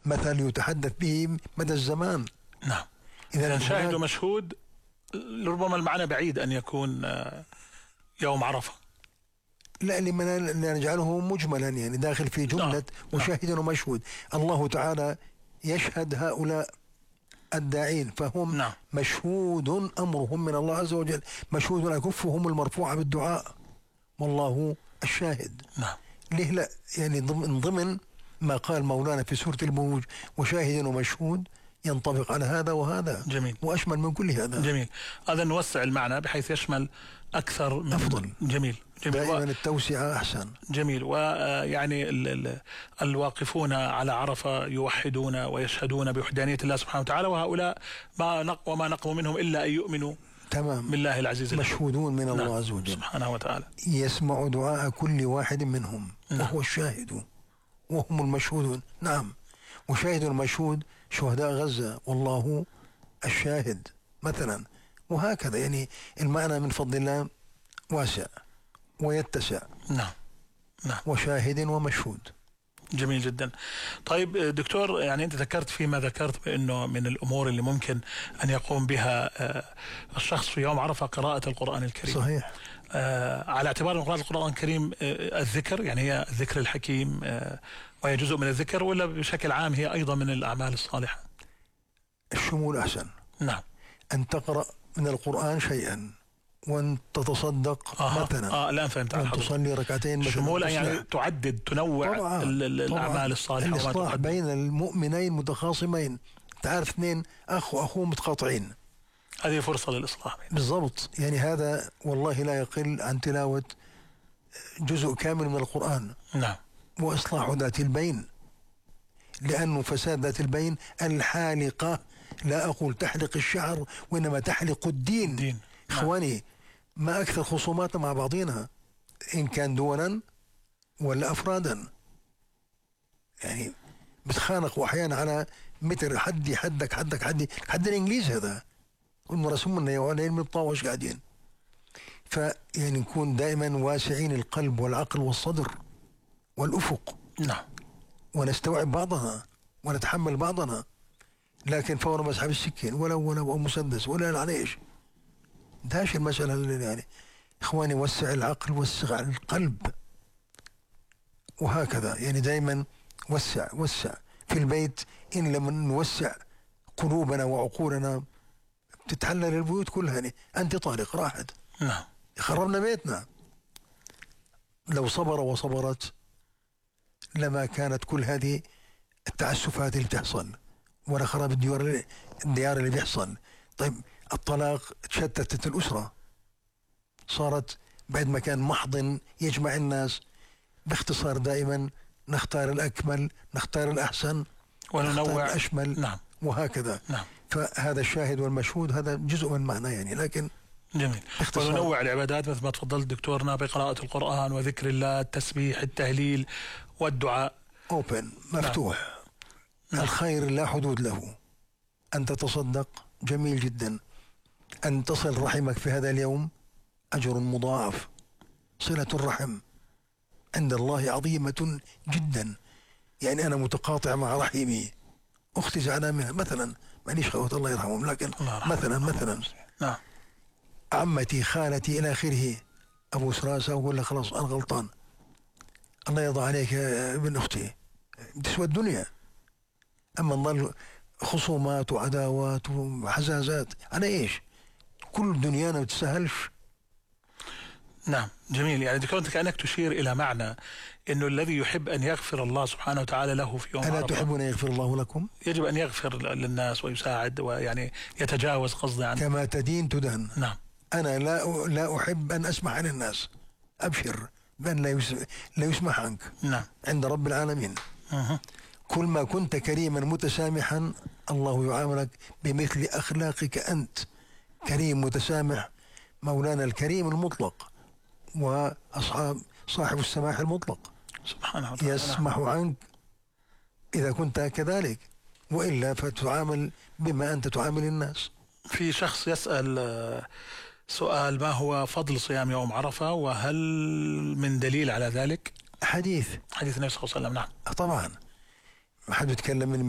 مثل يتحدث به مدى الزمان. نعم. إذا شاهد ومشهود ربما المعنى بعيد أن يكون يوم عرفة. لا، لمن نجعله مجملا يعني داخل في جملة وشاهد ومشهود. الله تعالى يشهد هؤلاء الداعين فهم مشهود أمرهم من الله عز وجل، مشهود أكفهم المرفوعة بالدعاء والله الشاهد. ليه لا؟ يعني ضمن ما قال مولانا في سورة البروج وشاهد ومشهود ينطبق على هذا وهذا. جميل. وأشمل من كل هذا. جميل. هذا نوسع المعنى بحيث يشمل أكثر من أفضل. جميل. دائما التوسعة أحسن. جميل. ويعني الواقفون على عرفة يوحدون ويشهدون بوحدانية الله سبحانه وتعالى، وهؤلاء وما نقموا منهم إلا أن يؤمنوا تمام بالله العزيز مشهودون من الله عز وجل سبحانه وتعالى، يسمع دعاء كل واحد منهم وهو الشاهد وهم المشهودون. نعم. وشاهد المشهود شهداء غزة والله الشاهد مثلا، وهكذا. يعني المعنى من فضل الله واسع ويتسع. نعم. وشاهد ومشهود. جميل جدا. طيب دكتور، يعني أنت ذكرت فيما ذكرت بأنه من الأمور اللي ممكن أن يقوم بها الشخص في يوم عرفة قراءة القرآن الكريم. صحيح. على اعتبار أن قراءة القرآن الكريم الذكر، يعني هي الذكر الحكيم وهي جزء من الذكر، ولا بشكل عام هي أيضا من الأعمال الصالحة؟ الشمول أحسن. نعم. أن تقرأ من القرآن شيئا وأن تتصدق مثلا. الآن فهمت. أن تصلي ركعتين مثلا. شمول يعني تعدد تنوع الأعمال الصالحة. الإصلاح بين المؤمنين متخاصمين، تعرف اثنين أخ وأخوه متقاطعين، هذه فرصة للإصلاح بالضبط. يعني هذا والله لا يقل عن تلاوة جزء كامل من القرآن. نعم. وإصلاح ذات البين، لأنه فساد ذات البين الحالقة، لا أقول تحلق الشعر وإنما تحلق الدين. إخواني، ما أكثر خصوماتنا مع بعضنا إن كان دولا ولا أفرادا، يعني بتخانقوا أحيانا على متر حد الإنجليز هذا ورسمنا وعليهم الطاوش قاعدين. فيعني نكون دائما واسعين القلب والعقل والصدر والأفق. نعم. ونستوعب بعضنا ونتحمل بعضنا، لكن فور مسحب السكين ولا مسدس ولا العليش داش المسألة اللي يعني. إخواني، وسع العقل وسع القلب، وهكذا. يعني دائما وسع في البيت. إن لم نوسع قلوبنا وعقولنا تتحلل البيوت كلها. يعني أنت طارق راحت. نعم. خربنا بيتنا. لو صبر وصبرت لما كانت كل هذه التعسفات اللي بتحصل ولا خراب الديار اللي بيحصل. طيب الطلاق، تشتتت الأسرة، صارت بعد ما كان محضن يجمع الناس. باختصار دائما نختار الأكمل، نختار الأحسن، وننوع الأشمل. نعم. وهكذا. نعم. فهذا الشاهد والمشهود هذا جزء من معنى يعني. لكن جميل. وننوع العبادات مثل ما تفضلت دكتورنا بقراءة القرآن وذكر الله، التسبيح، التهليل والدعاء. أوبن، مفتوح. نعم. الخير لا حدود له. أن تتصدق جميل جدا. أن تصل رحمك في هذا اليوم أجر مضاعف. صلة الرحم عند الله عظيمة جدا. يعني أنا متقاطع مع رحمي، أختي زعلانة منها مثلا، مانيش خوات الله يرحمهم، لكن مثلا نعم. عمتي، خالتي إلى آخره، أبو سراسة، وأقول له خلاص أنا غلطان، الله يرضى عليك يا ابن أختي، تسوى الدنيا. أما نظل خصومات وعداوات وحزازات على إيش؟ كل دنيانا ما تسهلش. نعم. جميل. يعني دكتور، كأنك تشير إلى معنى إنه الذي يحب أن يغفر الله سبحانه وتعالى له في يوم عرفة. ألا تحبون يغفر الله لكم؟ يجب أن يغفر للناس ويساعد ويعني يتجاوز قصده عنه. كما تدين تدان. نعم. أنا لا أحب أن أسمح عن الناس، أبشر بأن لا يسمح عنك. نعم. عند رب العالمين. كل ما كنت كريما متسامحا الله يعاملك بمثل أخلاقك أنت. كريم متسامح، مولانا الكريم المطلق صاحب السماح المطلق سبحانه وتعالى يسمح عنك إذا كنت كذلك، وإلا فتعامل بما أنت تعامل الناس. في شخص يسأل سؤال: ما هو فضل صيام يوم عرفة، وهل من دليل على ذلك؟ حديث النبي صلى الله عليه وسلم. نعم. طبعا ما حد يتكلم من